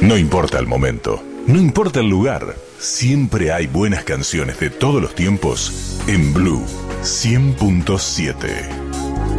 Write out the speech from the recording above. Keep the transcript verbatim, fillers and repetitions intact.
No importa el momento, no importa el lugar, siempre hay buenas canciones de todos los tiempos en Blue cien punto siete.